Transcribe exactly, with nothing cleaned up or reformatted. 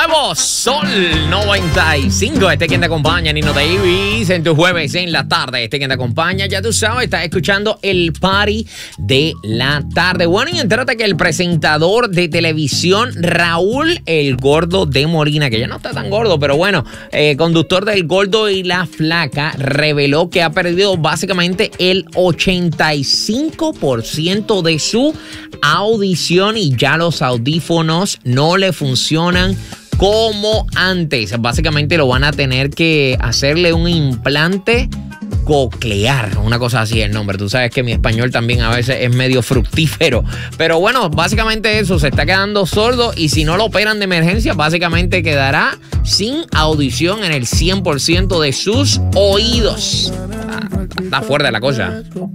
nuevo Sol noventa y cinco. Este quien te acompaña, Nino Davis, en tu jueves en la tarde. Este quien te acompaña, ya tú sabes, estás escuchando el party de la tarde. Bueno, y entérate que el presentador de televisión Raúl El Gordo de Molina, que ya no está tan gordo, pero bueno, eh, conductor del Gordo y la Flaca, reveló que ha perdido básicamente el ochenta y cinco por ciento de su audición y ya los audífonos no le funcionan como antes. Básicamente lo van a tener que hacerle un implante coclear, una cosa así el nombre. Tú sabes que mi español también a veces es medio fructífero. Pero bueno, básicamente eso, se está quedando sordo y si no lo operan de emergencia, básicamente quedará sin audición en el cien por ciento de sus oídos. Está, está fuerte la cosa.